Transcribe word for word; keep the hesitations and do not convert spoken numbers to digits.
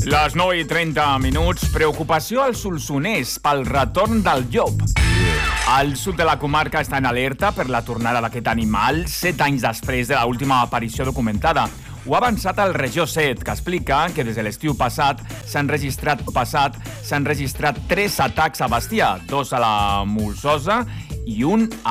Les nou i trenta minuts. Preocupació al Solsonès pel retorn del llop. El sud de la comarca està en alerta per la tornada d'aquest animal, set anys després de l'última aparició documentada. Ho ha avançat el Regió set, que explica que des de l'estiu passat s'han registrat passat s'han registrat tres atacs a bestiar, dos a la Molsosa i un a